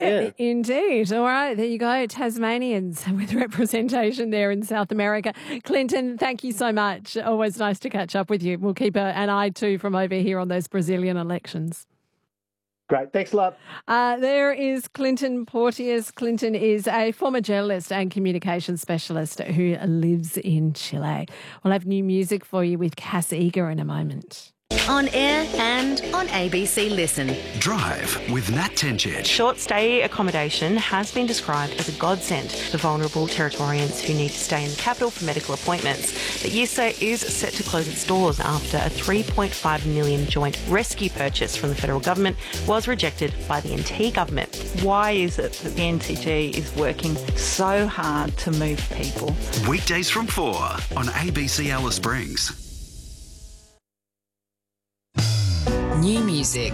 Yeah. Indeed. All right, there you go. Tasmanians with representation there in South America. Clinton, thank you so much. Always nice to catch up with you. We'll keep an eye too from over here on those Brazilian elections. Great. Thanks a lot. There is Clinton Porteous. Clinton is a former journalist and communications specialist who lives in Chile. We'll have new music for you with Cass Eager in a moment. On air and on ABC Listen. Drive with Nat Tencic. Short stay accommodation has been described as a godsend for vulnerable Territorians who need to stay in the capital for medical appointments. But Yesa is set to close its doors after a $3.5 million joint rescue purchase from the federal government was rejected by the NT government. Why is it that the NTG is working so hard to move people? Weekdays from 4 on ABC Alice Springs. New music.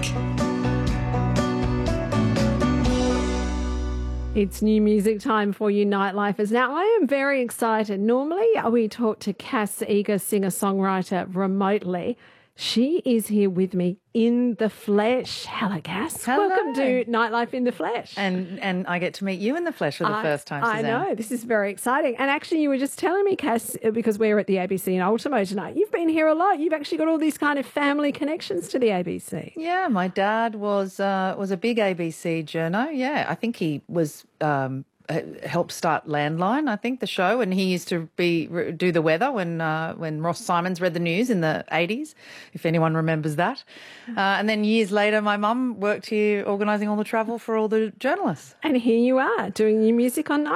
It's new music time for you Nightlifers. Now, I am very excited. Normally, we talk to Cass Eager, singer-songwriter, remotely. She is here with me in the flesh. Hello, Cass. Hello. Welcome to Nightlife in the Flesh. And I get to meet you in the flesh for the first time, Suzanne. I know. This is very exciting. And actually, you were just telling me, Cass, because we're at the ABC in Ultimo tonight, you've been here a lot. You've actually got all these kind of family connections to the ABC. Yeah, my dad was a big ABC journo. Yeah, I think he was helped start Landline, I think, the show, and he used to do the weather when Ross Simons read the news in the 80s, if anyone remembers that. And then years later, my mum worked here organising all the travel for all the journalists. And here you are, doing new music on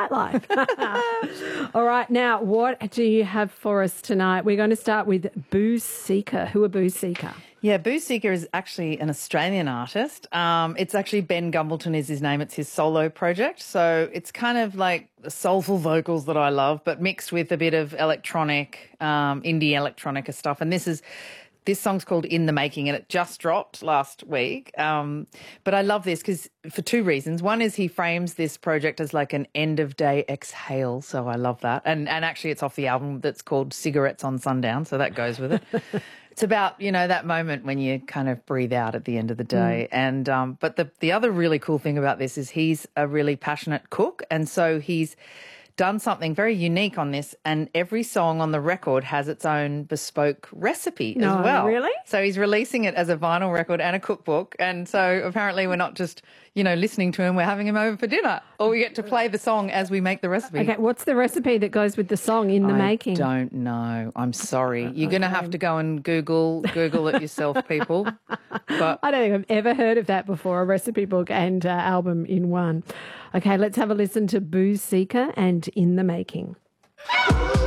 Nightlife. All right, now, what do you have for us tonight? We're going to start with Boo Seeker. Who are Boo Seeker? Yeah, Boo Seeker is actually an Australian artist. It's actually Ben Gumbleton is his name. It's his solo project. So it's kind of like the soulful vocals that I love, but mixed with a bit of electronic, indie electronica stuff. And this song's called In the Making, and it just dropped last week. But I love this because for two reasons. One is he frames this project as like an end-of-day exhale, so I love that. And actually it's off the album that's called Cigarettes on Sundown, so that goes with it. It's about, that moment when you kind of breathe out at the end of the day. And but the other really cool thing about this is he's a really passionate cook, and so he's done something very unique on this, and every song on the record has its own bespoke recipe as well. Really? So he's releasing it as a vinyl record and a cookbook, and so apparently we're not just, listening to him, we're having him over for dinner, or we get to play the song as we make the recipe. Okay, what's the recipe that goes with the song In the Making? I don't know. I'm sorry. You're going to have to go and Google it yourself, people. But I don't think I've ever heard of that before, a recipe book and album in one. Okay, let's have a listen to Boo Seeker and In the Making.